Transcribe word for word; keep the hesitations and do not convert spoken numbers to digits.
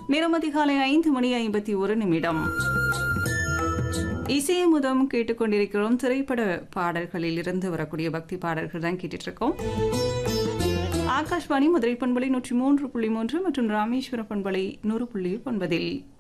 நேரம் அதிகாலை ஐந்து மணி ஐம்பத்தி ஒரு நிமிடம். இசையமுதம் கேட்டுக்கொண்டிருக்கிறோம். திரைப்பட பாடல்களில் இருந்து வரக்கூடிய பக்தி பாடல்கள் தான் கேட்டுட்டு இருக்கோம். ஆகாஷ்வாணி மதுரை பண்பலை நூற்றி மூன்று புள்ளி மூன்று மற்றும் ராமேஸ்வர பண்பலை நூறு புள்ளி ஒன்பதில்